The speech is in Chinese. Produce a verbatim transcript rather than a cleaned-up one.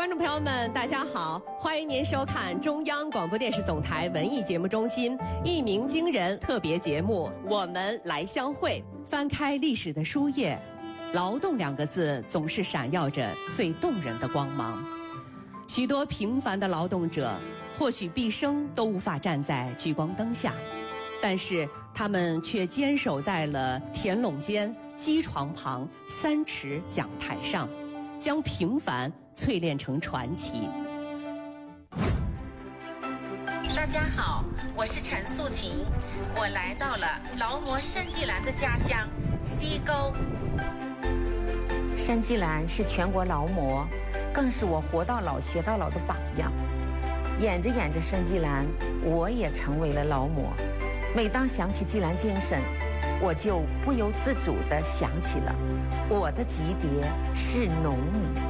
观众朋友们，大家好，欢迎您收看中央广播电视总台文艺节目中心一鸣惊人特别节目《我们来相会》。翻开历史的书页，劳动两个字总是闪耀着最动人的光芒。许多平凡的劳动者，或许毕生都无法站在聚光灯下，但是他们却坚守在了田垄间、机床旁、三尺讲台上，将平凡淬炼成传奇。 大家好，我是陈素琴，我来到了劳模申纪兰的家乡西沟。 申纪兰是全国劳模，更是我活到老学到老的榜样。演着演着申纪兰，我也成为了劳模。每当想起纪兰精神，我就不由自主地想起了我的级别是农民。